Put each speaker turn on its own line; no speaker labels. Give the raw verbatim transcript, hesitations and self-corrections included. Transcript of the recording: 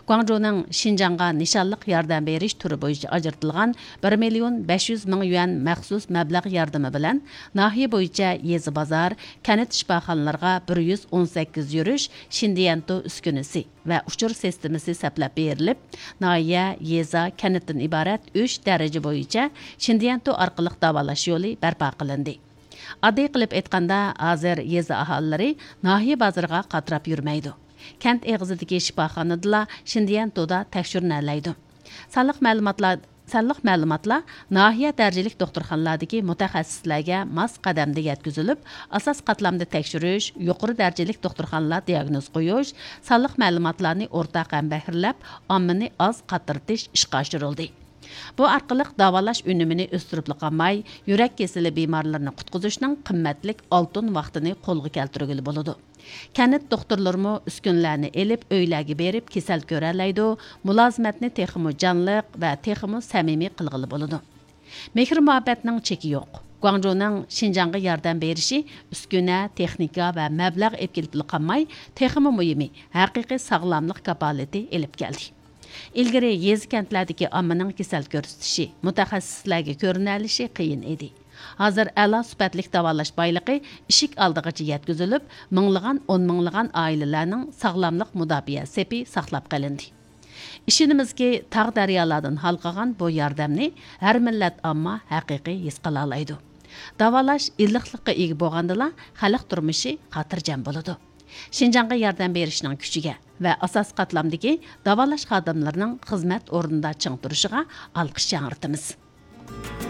Guangzhouning Xinjiangga nishonliq yordam berish turi bo'yicha ajratilgan bir million besh yuz ming yuan maxsus mablag' yordami bilan nahiya bo'yicha yezi bozor, kanit shifoxonalarga bir yuz o'n sakkiz yurish Shindiyanto uskunasi va uchur sistemasi saplab berilib, nahiya, yeza, kanitdan iborat uch daraja bo'yicha Shindiyanto orqali davolash yo'li barpo qilindi. Addiy qilib aytganda, hozir yeza aholilari nahiya bozoriga qatrab yurmaydi. Kent eg'izidagi shifoxonada Shindiyantoda tekshirinadi. Sonliq ma'lumotlar Sonliq ma'lumotlar nahiya darajalik doktorxonalardagi mutaxassislarga mos qadamda yetkazilib, asos qatlamda tekshirish, yuqori darajalik doktorxonalar diagnoz qo'yish, sonliq ma'lumotlarni o'rtaq bahirlab, ommani oz qatirtish ishga oshirildi. Bu orqali davolash unumini o'stirib qolmay, yurak kasali bemorlarini qutqizishning qimmatli oltin vaqtini qo'lga keltirgili bo'ladi. Kanit doktorlarımı uskunlarni elib uylarga berib kasal ko'ralaydi, mulozimatni texmi jonliq va texmi samimiy qilg'ili bo'ladi. Mehr muhabbatning cheki yo'q. Guangzhouning Xinjiangga yordam berishi uskuna, texnika va mablag' olib kelib qolmay, texmi muhimi haqiqiy sog'lomlik kapolati elib keldi. Ilgari yezi kentlardagi ommaning kasal ko'rsatishi, mutaxassislarga ko'rinalishi qiyin edi. Hozir a'lo sifatli davolash boyligi ishik oldigacha yetkazilib, minglagan, o'n minglagan oilalarning sog'lomlik mudofaa sepi saqlab qolindi. Ishonimizki, tog' daryolardan halqagan bu yordamni har millat omma haqiqiy his qila oladi. Davolash illiqlikqa ega bo'lgandala, xalq turmushi xotirjam bo'ladi. Xinjiangga yordam berishning kuchiga va asos qatlamdagi davolash xodimlarining xizmat o'rnida ching turishiga olqish yangritamiz.